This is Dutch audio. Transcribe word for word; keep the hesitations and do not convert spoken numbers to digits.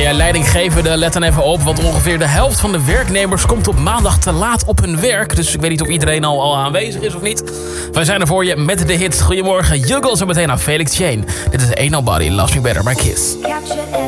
jij leidinggevende, let dan even op. Want ongeveer de helft van de werknemers komt op maandag te laat op hun werk. Dus ik weet niet of iedereen al, al aanwezig is of niet. Wij zijn er voor je met de hits. Goedemorgen, Juggle, zo meteen aan Felix Jane. Dit is Ain't Nobody Loves Me Better by Kiss.